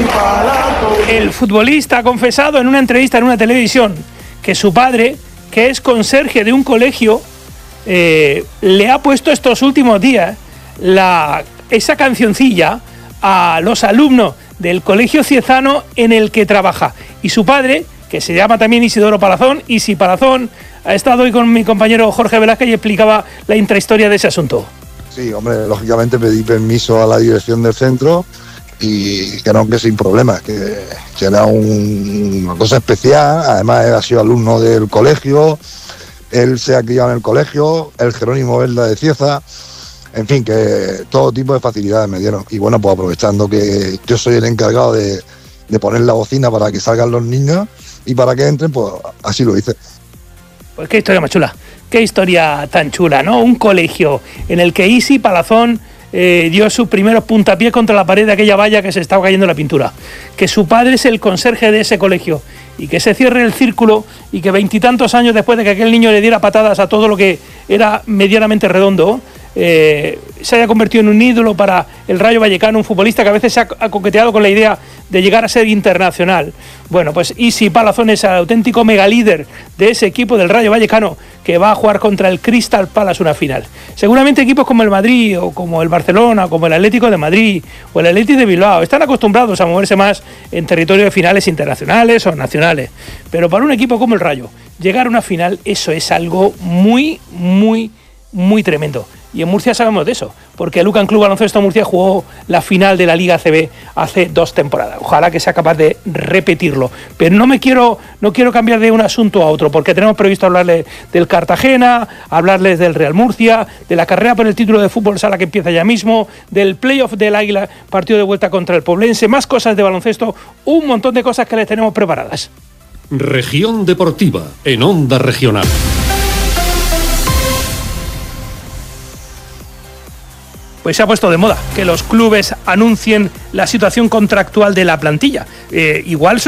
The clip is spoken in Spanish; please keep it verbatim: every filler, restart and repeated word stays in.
El futbolista ha confesado en una entrevista en una televisión que su padre, que es conserje de un colegio, eh, le ha puesto estos últimos días la, esa cancioncilla a los alumnos del colegio ciezano en el que trabaja. Y su padre, que se llama también Isidoro Palazón, Isi Palazón, ha estado hoy con mi compañero Jorge Velázquez y explicaba la intrahistoria de ese asunto. Sí, hombre, lógicamente pedí permiso a la dirección del centro y dijeron que sin problemas, que, que era un, una cosa especial. Además, él ha sido alumno del colegio, él se ha criado en el colegio, el Jerónimo Verda de Cieza, en fin, que todo tipo de facilidades me dieron. Y bueno, pues aprovechando que yo soy el encargado de, de poner la bocina para que salgan los niños y para que entren, pues así lo hice. Pues qué historia más chula, qué historia tan chula, ¿no? Un colegio en el que Isi Palazón eh, dio sus primeros puntapiés contra la pared de aquella valla que se estaba cayendo la pintura. Que su padre es el conserje de ese colegio y que se cierre el círculo y que veintitantos años después de que aquel niño le diera patadas a todo lo que era medianamente redondo, eh, se haya convertido en un ídolo para el Rayo Vallecano, un futbolista que a veces se ha, ha coqueteado con la idea de llegar a ser internacional. Bueno, pues Isi Palazón es el auténtico megalíder de ese equipo del Rayo Vallecano que va a jugar contra el Crystal Palace una final. Seguramente equipos como el Madrid o como el Barcelona o como el Atlético de Madrid o el Athletic de Bilbao están acostumbrados a moverse más en territorio de finales internacionales o nacionales, pero para un equipo como el Rayo llegar a una final, eso es algo muy, muy, muy tremendo. Y en Murcia sabemos de eso, porque el U C A M Club Baloncesto Murcia jugó la final de la Liga A C B hace dos temporadas. Ojalá que sea capaz de repetirlo. Pero no me quiero, no quiero cambiar de un asunto a otro, porque tenemos previsto hablarles del Cartagena, hablarles del Real Murcia, de la carrera por el título de fútbol sala que empieza ya mismo, del playoff del Águila, partido de vuelta contra el Poblense, más cosas de baloncesto, un montón de cosas que les tenemos preparadas. Región Deportiva, en Onda Regional. Pues se ha puesto de moda que los clubes anuncien la situación contractual de la plantilla. Eh, igual